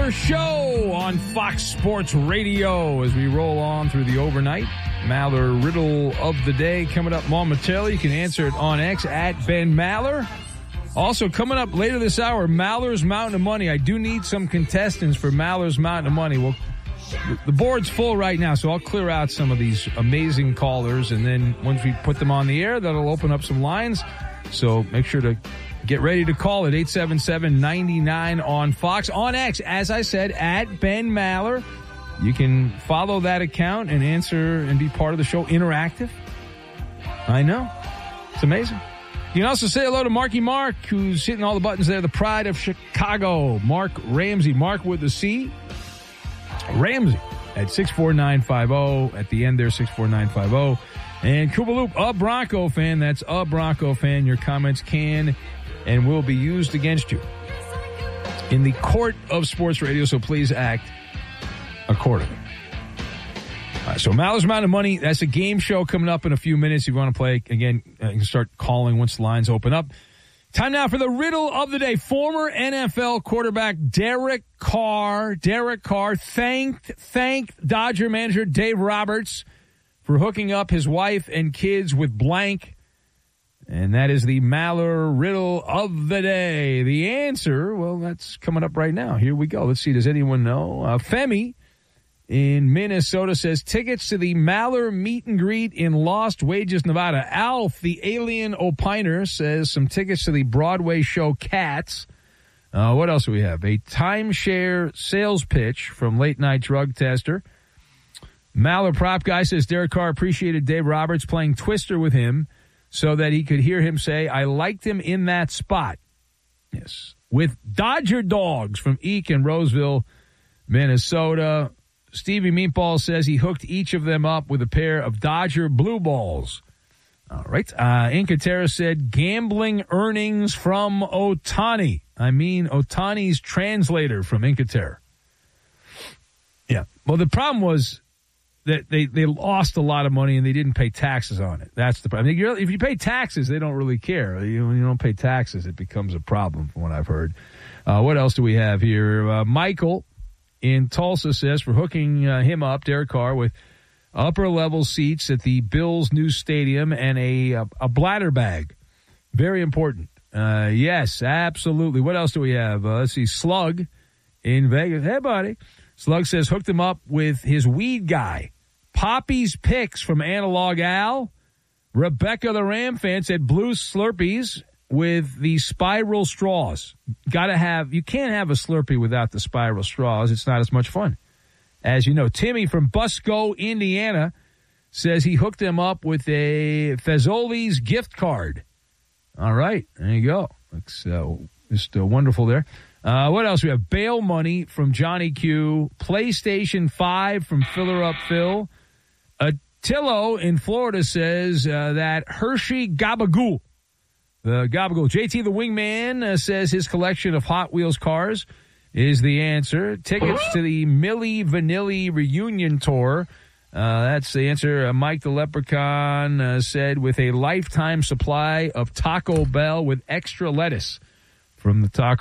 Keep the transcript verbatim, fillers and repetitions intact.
Maller Show on Fox Sports Radio as we roll on through the overnight. Maller Riddle of the Day coming up momentarily. You can answer it on X at Ben Maller. Also coming up later this hour, Maller's Mountain of Money. I do need some contestants for Maller's Mountain of Money. Well, the board's full right now, so I'll clear out some of these amazing callers, and then once we put them on the air, that'll open up some lines. So make sure to get ready to call at eight seven seven, nine nine on Fox. On X, as I said, at Ben Maller. You can follow that account and answer and be part of the show. Interactive. I know. It's amazing. You can also say hello to Marky Mark, who's hitting all the buttons there. The pride of Chicago. Mark Ramsey. Mark with a C. Ramsey at six four nine five zero. At the end there, six four nine five zero. And Kubaloop, a Bronco fan. That's a Bronco fan. Your comments can and will be used against you in the court of sports radio, so please act accordingly. All right, so Maller's Mountain of Money, that's a game show coming up in a few minutes. If you want to play, again, you can start calling once the lines open up. Time now for the riddle of the day. Former N F L quarterback Derek Carr, Derek Carr thanked, thanked Dodger manager Dave Roberts for hooking up his wife and kids with blank. And that is the Maller riddle of the day. The answer, well, that's coming up right now. Here we go. Let's see. Does anyone know? Uh, Femi in Minnesota says tickets to the Maller meet and greet in Lost Wages, Nevada. Alf, the alien opiner, says some tickets to the Broadway show Cats. Uh, what else do we have? A timeshare sales pitch from Late Night Drug Tester. Maller prop guy says Derek Carr appreciated Dave Roberts playing Twister with him so that he could hear him say, I liked him in that spot. Yes. With Dodger Dogs from Eek in Roseville, Minnesota. Stevie Meatball says he hooked each of them up with a pair of Dodger blue balls. All right. Uh, Inca Terra said gambling earnings from Otani. I mean Otani's translator from Inca Terra. Yeah. Well, the problem was that they, they lost a lot of money and they didn't pay taxes on it. That's the problem. I mean, if you pay taxes, they don't really care. You, when you don't pay taxes, it becomes a problem from what I've heard. Uh, what else do we have here? Uh, Michael in Tulsa says for hooking uh, him up, Derek Carr, with upper-level seats at the Bills' new stadium and a, a, a bladder bag. Very important. Uh, yes, absolutely. What else do we have? Uh, let's see. Slug in Vegas. Hey, buddy. Slug says hooked him up with his weed guy. Poppy's Picks from Analog Al. Rebecca the Ram fan said blue Slurpees with the spiral straws. Got to have, you can't have a Slurpee without the spiral straws. It's not as much fun. As you know, Timmy from Busco, Indiana says he hooked him up with a Fazoli's gift card. All right. There you go. Looks uh, just uh, wonderful there. Uh, what else? We have bail money from Johnny Q. PlayStation five from Filler Up Phil. Attillo in Florida says uh, that Hershey Gabagool. The Gabagool. J T the Wingman uh, says his collection of Hot Wheels cars is the answer. Tickets to the Milli Vanilli reunion tour. Uh, that's the answer. Uh, Mike the Leprechaun uh, said with a lifetime supply of Taco Bell with extra lettuce from the Taco